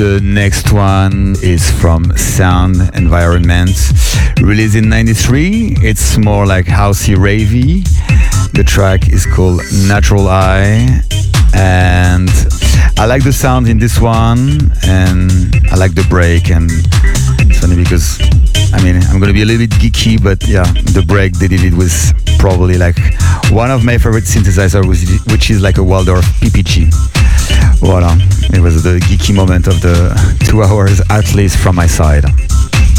The next one is from Sound Environment, released in '93. It's more like housey ravey. The track is called Natural Eye, and I like the sound in this one, and I like the break. And it's funny because I'm gonna be a little bit geeky, but yeah, the break they did it with probably like one of my favorite synthesizers, which is like a Waldorf PPG. Voila, it was the geeky moment of the 2 hours, at least from my side.